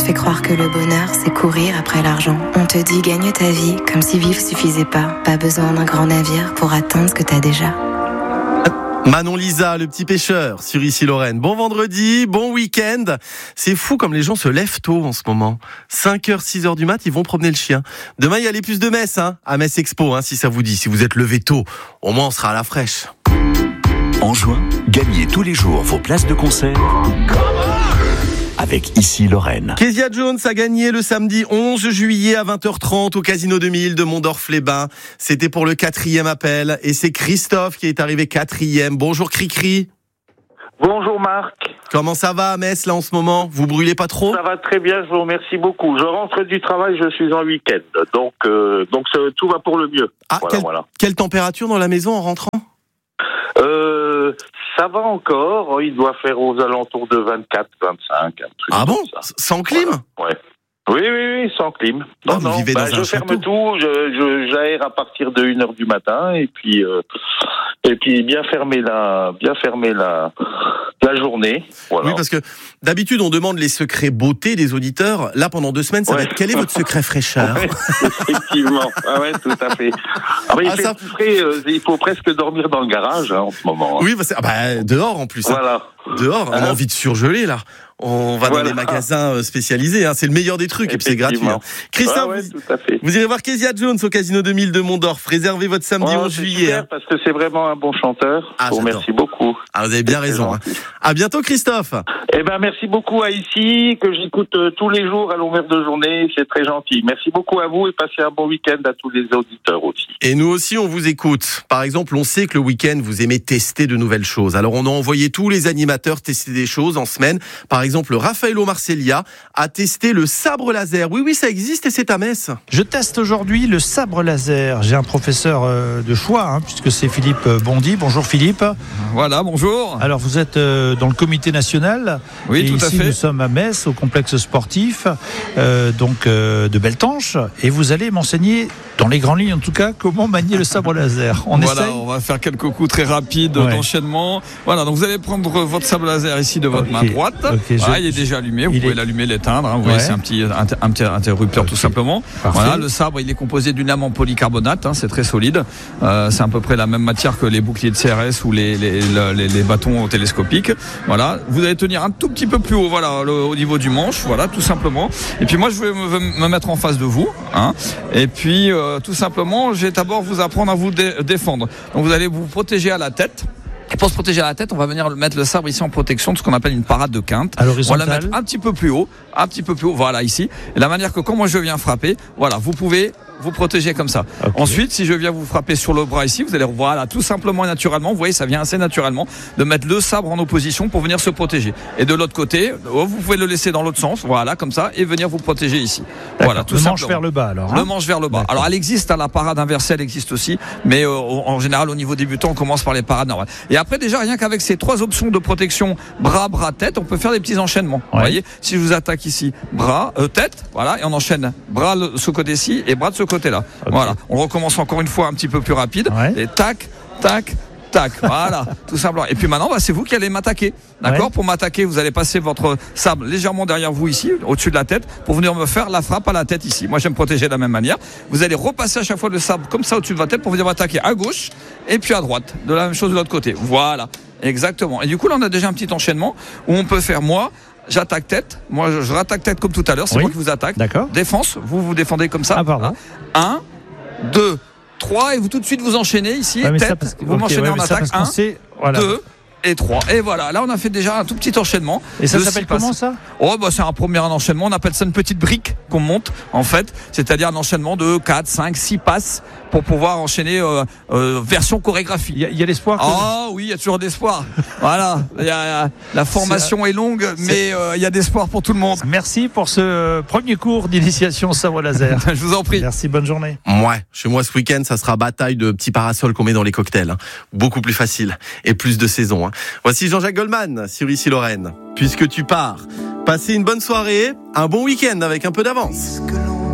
fait croire que le bonheur, c'est courir après l'argent. On te dit gagne ta vie comme si vivre suffisait pas. Pas besoin d'un grand navire pour atteindre ce que t'as déjà. Manon Lisa, le petit pêcheur, sur Ici Lorraine. Bon vendredi, bon week-end. C'est fou comme les gens se lèvent tôt en ce moment. 5h, 6h du mat, ils vont promener le chien. Demain, il y a les puces de Metz, à Metz Expo, si ça vous dit. Si vous êtes levé tôt, au moins on sera à la fraîche. En juin, gagnez tous les jours vos places de concert avec Ici Lorraine. Kezia Jones a gagné le samedi 11 juillet à 20h30 au Casino 2000 de Mondorf-les-Bains. C'était pour le 4e appel et c'est Christophe qui est arrivé 4e. Bonjour Cricri. Bonjour Marc. Comment ça va à Metz là en ce moment ? Vous brûlez pas trop ? Ça va très bien, je vous remercie beaucoup. Je rentre du travail, je suis en week-end, donc tout va pour le mieux. Quelle température dans la maison en rentrant ? Ça va encore, il doit faire aux alentours de 24, 25. Ah bon ? Sans clim ? Ouais. Oui, sans clim. Vous vivez dans un je château. ferme tout, j'aère à partir de 1h du matin et puis bien fermer la journée. Voilà. Oui, parce que d'habitude on demande les secrets beauté des auditeurs. Là, pendant 2 semaines, ça va être quel est votre secret fraîcheur ? Effectivement, tout à fait. Il faut presque dormir dans le garage en ce moment. Oui, dehors en plus. Voilà. Dehors, on a envie de surgeler là. On va dans les magasins spécialisés, c'est le meilleur des trucs et puis c'est gratuit. Christophe, tout à fait. Vous irez voir Kezia Jones au Casino 2000 de Mondorf. Réservez votre samedi 11 juillet. Super, parce que c'est vraiment un bon chanteur. Je vous remercie beaucoup. Vous avez bien raison. À bientôt Christophe. Merci beaucoup à Ici, que j'écoute tous les jours à longueur de journée. C'est très gentil. Merci beaucoup à vous et passez un bon week-end à tous les auditeurs aussi. Et nous aussi, on vous écoute. Par exemple, on sait que le week-end, vous aimez tester de nouvelles choses. Alors, on a envoyé tous les animateurs tester des choses en semaine. Par exemple, Raffaello Marcellia a testé le sabre laser. Oui, ça existe et c'est à Metz. Je teste aujourd'hui le sabre laser. J'ai un professeur de choix, puisque c'est Philippe Bondy. Bonjour Philippe. Voilà, bonjour. Alors, vous êtes dans le comité national. Oui, et tout ici, à fait. Nous sommes à Metz, au complexe sportif de Beltanche. Et vous allez m'enseigner, dans les grandes lignes en tout cas, comment manier le sabre laser. On va faire quelques coups très rapides d'enchaînement. Voilà, donc vous allez prendre votre sabre laser ici de votre main droite. Il est déjà allumé, vous pouvez l'allumer, l'éteindre. Vous voyez, c'est un petit interrupteur tout simplement. Parfait. Voilà, le sabre, il est composé d'une lame en polycarbonate, c'est très solide. C'est à peu près la même matière que les boucliers de CRS ou les bâtons télescopiques. Voilà, vous allez tenir un tout petit peu plus haut, au niveau du manche, tout simplement. Et puis moi, je vais me mettre en face de vous, Et puis tout simplement, je vais d'abord vous apprendre à vous défendre. Donc vous allez vous protéger à la tête. Et pour se protéger à la tête, on va venir mettre le sabre ici en protection de ce qu'on appelle une parade de quinte. À l'horizontale. On va la mettre un petit peu plus haut, voilà ici. Et la manière que quand moi je viens frapper, vous pouvez vous protéger comme ça. Okay. Ensuite, si je viens vous frapper sur le bras ici, vous allez voir tout simplement et naturellement, vous voyez, ça vient assez naturellement de mettre le sabre en opposition pour venir se protéger. Et de l'autre côté, vous pouvez le laisser dans l'autre sens, comme ça, et venir vous protéger ici. Voilà, tout simplement. Le manche vers le bas alors. Le manche vers le bas. Alors elle existe, la parade inversée, elle existe aussi, mais en général au niveau débutant, on commence par les parades normales. Et après déjà, rien qu'avec ces 3 options de protection, bras, tête, on peut faire des petits enchaînements. Vous voyez, si je vous attaque ici, bras, tête, et on enchaîne bras de ce côté-ci et bras de ce côté-là. Okay. Voilà, on recommence encore une fois un petit peu plus rapide. Et tac, tac, tac, voilà, tout simplement. Et puis maintenant, c'est vous qui allez m'attaquer. D'accord ? Pour m'attaquer, vous allez passer votre sabre légèrement derrière vous ici, au-dessus de la tête, pour venir me faire la frappe à la tête ici. Moi, je vais me protéger de la même manière. Vous allez repasser à chaque fois le sabre comme ça au-dessus de votre tête pour venir m'attaquer à gauche et puis à droite. De la même chose de l'autre côté. Voilà, exactement. Et du coup, là, on a déjà un petit enchaînement où on peut faire j'attaque tête, moi je rattaque tête comme tout à l'heure, c'est moi qui vous attaque. D'accord. Défense, vous défendez comme ça. 1, 2, 3 et vous tout de suite vous enchaînez ici, tête, vous m'enchaînez en attaque, 1, 2 et 3. Et voilà, là on a fait déjà un tout petit enchaînement. Et ça s'appelle comment ça ? C'est un premier enchaînement, on appelle ça une petite brique qu'on monte en fait, c'est-à-dire un enchaînement de 4, 5, 6 passes pour pouvoir enchaîner version chorégraphie. Il y a l'espoir oui, il y a toujours d'espoir. Voilà, la formation est longue, mais il y a d'espoir pour tout le monde. Merci pour ce premier cours d'initiation au sabre laser. Je vous en prie. Merci, bonne journée. Chez moi ce week-end, ça sera bataille de petits parasols qu'on met dans les cocktails. Beaucoup plus facile et plus de saison. Voici Jean-Jacques Goldman sur Ici Lorraine. Puisque tu pars, passez une bonne soirée, un bon week-end avec un peu d'avance.